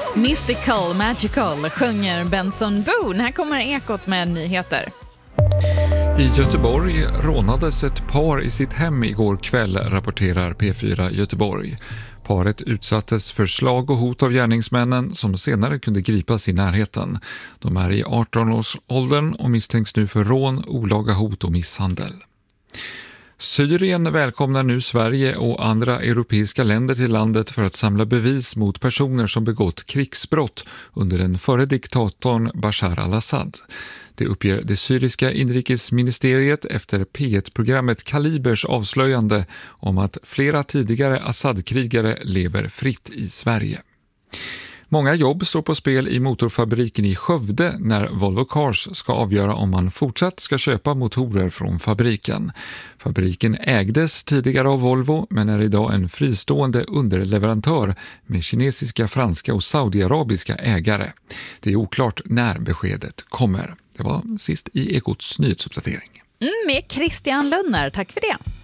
Mystical, magical sjunger Benson Boone. Här kommer Ekot med nyheter. I Göteborg rånades ett par i sitt hem igår kväll, rapporterar P4 Göteborg. Paret utsattes för slag och hot av gärningsmännen som senare kunde gripas i närheten. De är i 18-årsåldern och misstänks nu för rån, olaga hot och misshandel. Syrien välkomnar nu Sverige och andra europeiska länder till landet för att samla bevis mot personer som begått krigsbrott under den förre diktatorn Bashar al-Assad. Det uppger det syriska inrikesministeriet efter P1-programmet Kalibers avslöjande om att flera tidigare Assad-krigare lever fritt i Sverige. Många jobb står på spel i motorfabriken i Skövde när Volvo Cars ska avgöra om man fortsatt ska köpa motorer från fabriken. Fabriken ägdes tidigare av Volvo men är idag en fristående underleverantör med kinesiska, franska och saudiarabiska ägare. Det är oklart när beskedet kommer. Det var sist i Ekots nyhetsuppdatering. Med Christian Lunner, tack för det.